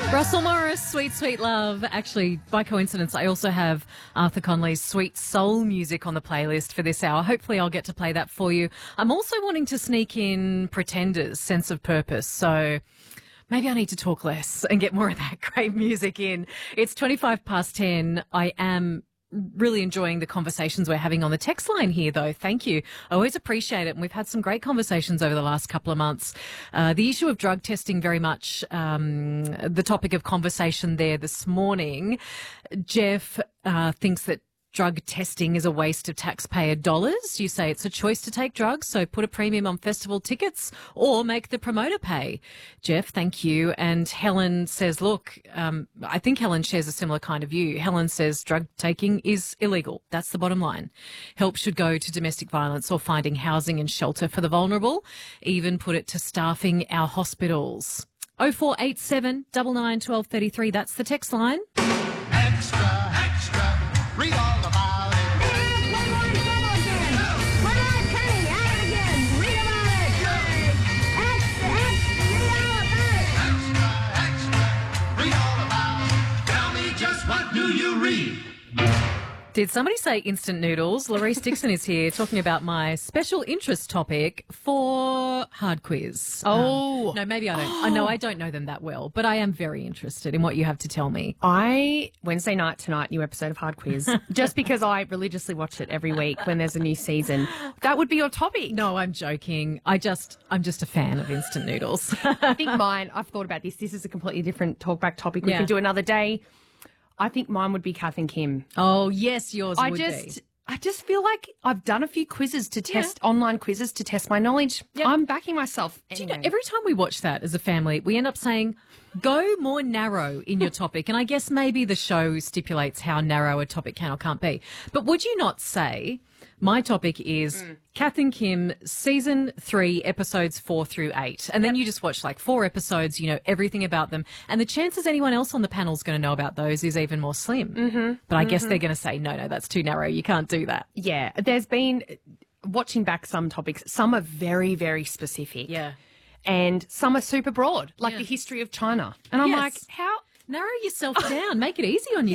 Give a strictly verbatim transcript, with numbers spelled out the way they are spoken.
Russell Morris, Sweet Sweet Love. Actually, by coincidence, I also have Arthur Conley's Sweet Soul music on the playlist for this hour. Hopefully I'll get to play that for you. I'm also wanting to sneak in Pretenders, Sense of Purpose. So maybe I need to talk less and get more of that great music in. It's twenty-five past ten. I am really enjoying the conversations we're having on the text line here, though. Thank you. I always appreciate it. And we've had some great conversations over the last couple of months. Uh, the issue of drug testing, very much um, the topic of conversation there this morning. Jeff uh, thinks that drug testing is a waste of taxpayer dollars. You say it's a choice to take drugs, so put a premium on festival tickets or make the promoter pay. Jeff, thank you. And Helen says, look, um, I think Helen shares a similar kind of view. Helen says drug taking is illegal. That's the bottom line. Help should go to domestic violence or finding housing and shelter for the vulnerable. Even put it to staffing our hospitals. oh four eight seven, nine nine, one two three three. That's the text line. Extra, extra, read all about it. One more double again. One more penny. At it again. Read about it. Extra, extra, read all about it. Extra, extra, read all about it. Tell me just what do you read? Did somebody say instant noodles? Larice Dixon is here talking about my special interest topic for Hard Quiz. Oh. Um, no, maybe I don't. I know I don't know them that well, but I am very interested in what you have to tell me. I, Wednesday night tonight, new episode of Hard Quiz, just because I religiously watch it every week when there's a new season. That would be your topic. No, I'm joking. I just, I'm just a fan of instant noodles. I think mine, I've thought about this. This is a completely different talkback topic. We Yeah. can do another day. I think mine would be Kath and Kim. Oh, yes, yours I would just, be. I just feel like I've done a few quizzes to test, online quizzes to test my knowledge. Yeah. I'm backing myself. Do you Anyway. know, every time we watch that as a family, we end up saying, go more narrow in your topic. And I guess maybe the show stipulates how narrow a topic can or can't be. But would you not say my topic is Mm. Kath and Kim season three, episodes four through eight. And then you just watch like four episodes, you know, everything about them. And the chances anyone else on the panel is going to know about those is even more slim. Mm-hmm. But I guess they're going to say, no, no, that's too narrow. You can't do that. Yeah, there's been, watching back some topics, some are very, very specific. Yeah. And some are super broad, like Yeah. the history of China. And I'm Yes. like, how? Narrow yourself down. Make it easy on